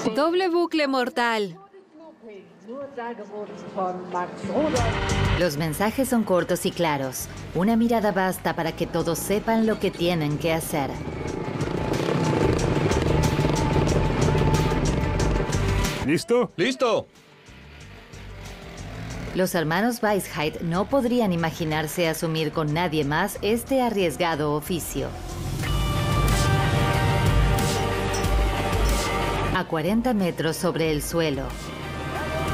Doble bucle mortal. Los mensajes son cortos y claros. Una mirada basta para que todos sepan lo que tienen que hacer. ¿Listo? ¡Listo! Los hermanos Weisheit no podrían imaginarse asumir con nadie más este arriesgado oficio. A 40 metros sobre el suelo,